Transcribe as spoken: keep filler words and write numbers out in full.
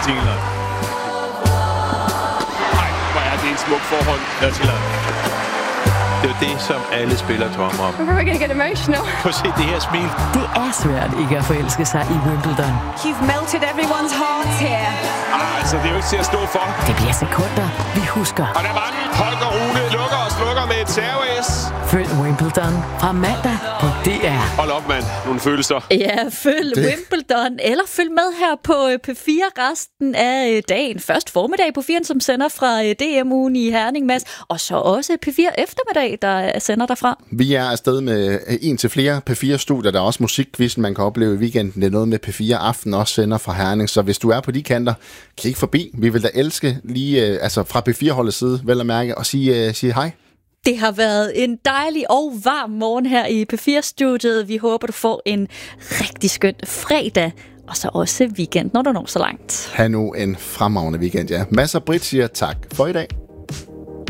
England. Nej, hvor er det en smuk forhold. Nordirland. Det er jo det, som alle spillere drømmer om. We're gonna get emotional. Prøv at se det her smil. Det er svært ikke at forelske sig i Wimbledon. You've melted everyone's hearts here. Ah, altså, det er jo ikke til at stå for. Det bliver sekunder, vi husker. Og der var den. Holger Rune lukker og slukker med et serveis. Følg Wimbledon fra mandag på D R. Hold op, mand. Nogle følelser. Ja, følg det. Wimbledon, eller følg med her på P fire resten af dagen. Først formiddag på firen, som sender fra D M-ugen i Herning, Mads. Og så også P fire eftermiddag, der sender derfra. Vi er afsted med en til flere P fire-studier. Der er også musikquizzen, man kan opleve i weekenden. Det er noget med P fire Aften også sender fra Herning. Så hvis du er på de kanter, kig forbi. Vi vil da elske lige altså fra P fire-holdets side, vel at mærke, og sige, uh, sige hej. Det har været en dejlig og varm morgen her i P fire-studiet. Vi håber, du får en rigtig skøn fredag, og så også weekend, når du når så langt. Ha' nu en fremragende weekend, ja. Masser af Britt siger tak for i dag.